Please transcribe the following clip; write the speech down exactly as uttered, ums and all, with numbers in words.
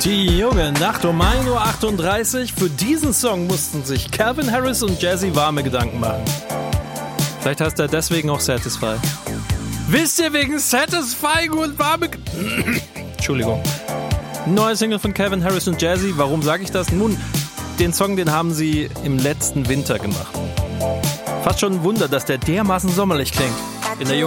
Die junge Nacht um ein Uhr achtunddreißig. Für diesen Song mussten sich Calvin Harris und Jazzy warme Gedanken machen. Vielleicht heißt er deswegen auch Satisfy. Wisst ihr, wegen Satisfying und warme... Ge- Entschuldigung. Neue Single von Calvin Harris und Jazzy. Warum sage ich das? Nun, den Song, den haben sie im letzten Winter gemacht. Fast schon ein Wunder, dass der dermaßen sommerlich klingt. In der jungen